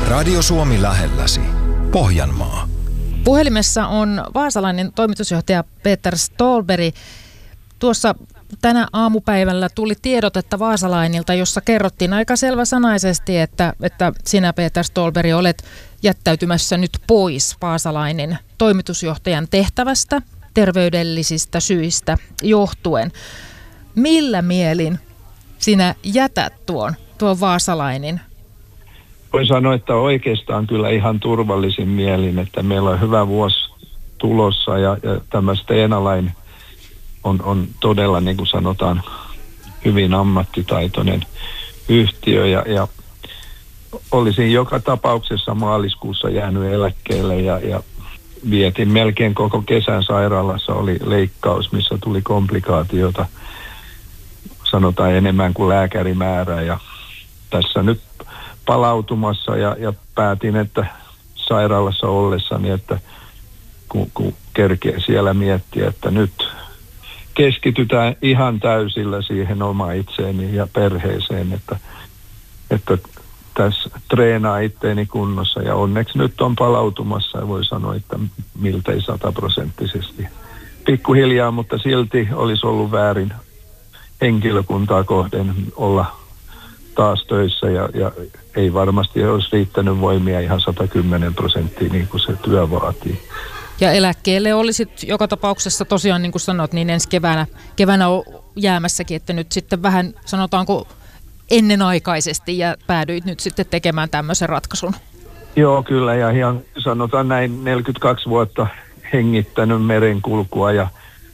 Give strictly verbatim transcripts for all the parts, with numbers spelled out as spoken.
Radio Suomi lähelläsi. Pohjanmaa. Puhelimessa on vaasalainen toimitusjohtaja Peter Ståhlberg. Tuossa tänä aamupäivällä tuli tiedotetta Vaasalainilta, jossa kerrottiin aika selväsanaisesti, että, että sinä Peter Ståhlberg olet jättäytymässä nyt pois Vaasalainen toimitusjohtajan tehtävästä terveydellisistä syistä johtuen. Millä mielin sinä jätät tuon, tuon Vaasalainen? Voin sanoa, että oikeastaan kyllä ihan turvallisin mielin, että meillä on hyvä vuosi tulossa ja, ja tämä Stena-Line on, on todella, niin kuin sanotaan, hyvin ammattitaitoinen yhtiö ja, ja olisin joka tapauksessa maaliskuussa jäänyt eläkkeelle ja, ja vietin melkein koko kesän sairaalassa, oli leikkaus, missä tuli komplikaatiota, sanotaan enemmän kuin lääkärimäärä ja tässä nyt palautumassa ja, ja päätin, että sairaalassa ollessani, että kun, kun kerkee siellä miettiä, että nyt keskitytään ihan täysillä siihen oma itseeni ja perheeseen, että, että tässä treenaa itteeni kunnossa ja onneksi nyt on palautumassa ja voi sanoa, että miltei sataprosenttisesti. Pikkuhiljaa, mutta silti olisi ollut väärin henkilökuntaa kohden olla taas töissä ja, ja ei varmasti olisi riittänyt voimia ihan sata kymmenen prosenttia niin kuin se työ vaatii. Ja eläkkeelle olisit joka tapauksessa tosiaan, niin kuin sanot, niin ensi keväänä, keväänä on jäämässäkin, että nyt sitten vähän sanotaanko ennenaikaisesti ja päädyit nyt sitten tekemään tämmöisen ratkaisun. Joo, kyllä ja ihan sanotaan näin neljäkymmentäkaksi vuotta hengittänyt merenkulkua ja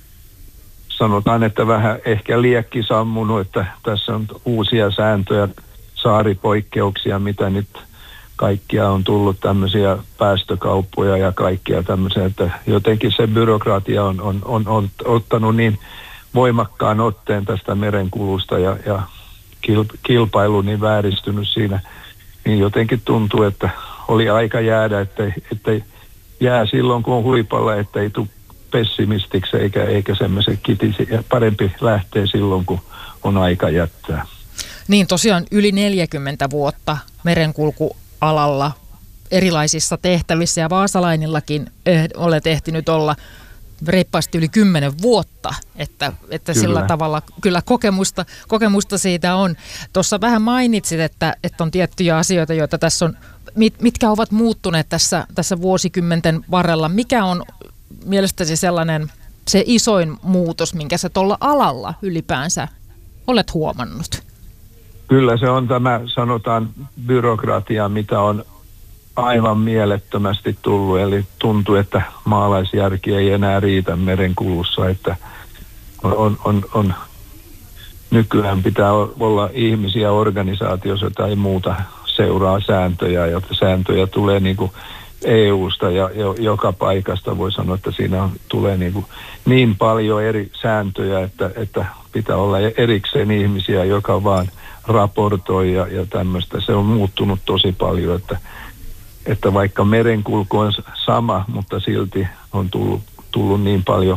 sanotaan, että vähän ehkä liekki sammunut, että tässä on uusia sääntöjä, saaripoikkeuksia, mitä nyt kaikkia on tullut tämmöisiä päästökauppoja ja kaikkia tämmöisiä, että jotenkin se byrokratia on, on, on, on ottanut niin voimakkaan otteen tästä merenkulusta ja, ja kilpailu niin vääristynyt siinä, niin jotenkin tuntuu, että oli aika jäädä, ettei, ettei jää silloin kun on huipalla, ettei tule pessimistiksi eikä, eikä semmoisen kitisi. Ja parempi lähtee silloin, kun on aika jättää. Niin tosiaan yli neljäkymmentä vuotta merenkulkualalla erilaisissa tehtävissä ja Vaasalainillakin eh, olet ehtinyt olla reippaasti yli kymmenen vuotta, että, että sillä tavalla kyllä kokemusta, kokemusta siitä on. Tuossa vähän mainitsit, että, että on tiettyjä asioita, joita tässä on, mit, mitkä ovat muuttuneet tässä, tässä vuosikymmenten varrella. Mikä on mielestäsi sellainen se isoin muutos, minkä sä tuolla alalla ylipäänsä olet huomannut? Kyllä se on tämä, sanotaan, byrokratia, mitä on aivan mielettömästi tullut. Eli tuntuu, että maalaisjärki ei enää riitä merenkulussa, että on, on, on, nykyään pitää olla ihmisiä organisaatiossa tai muuta seuraa sääntöjä, jotta sääntöjä tulee niin kuin E U:sta ja jo, joka paikasta voi sanoa, että siinä on, tulee niin, kuin niin paljon eri sääntöjä, että, että pitää olla erikseen ihmisiä, joka vaan raportoi ja, ja tämmöistä. Se on muuttunut tosi paljon, että, että vaikka merenkulku on sama, mutta silti on tullut, tullut niin paljon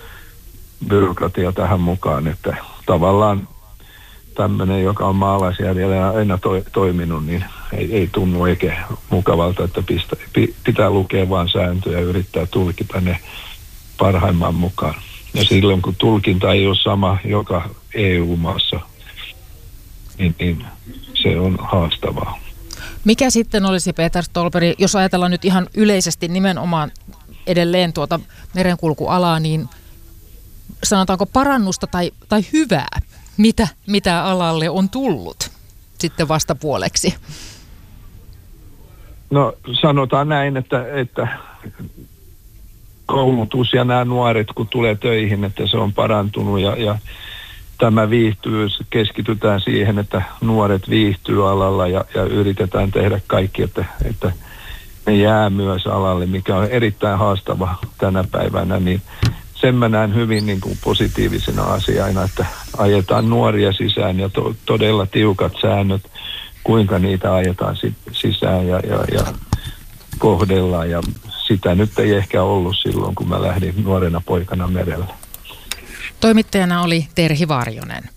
byrokratia tähän mukaan, että tavallaan tämmöinen, joka on maalaisjärjellä aina to, toiminut, niin ei, ei tunnu eikä mukavalta, että pistä, pitää lukea vaan sääntöjä ja yrittää tulkita ne parhaimman mukaan. Ja silloin, kun tulkinta ei ole sama joka E U-maassa, niin, niin se on haastavaa. Mikä sitten olisi, Peter Ståhlberg, jos ajatellaan nyt ihan yleisesti nimenomaan edelleen tuota merenkulkualaa, niin sanotaanko parannusta tai, tai hyvää? Mitä, mitä alalle on tullut sitten vastapuoleksi? No sanotaan näin, että, että koulutus ja nämä nuoret, kun tulee töihin, että se on parantunut ja, ja tämä viihtyvyys, keskitytään siihen, että nuoret viihtyy alalla ja, ja yritetään tehdä kaikki, että, että ne jää myös alalle, mikä on erittäin haastava tänä päivänä, niin sen mä näen hyvin niin kuin positiivisena asiana, että ajetaan nuoria sisään ja to, todella tiukat säännöt, kuinka niitä ajetaan si, sisään ja, ja, ja kohdellaan. Ja sitä nyt ei ehkä ollut silloin, kun mä lähdin nuorena poikana merelle. Toimittajana oli Terhi Varjonen.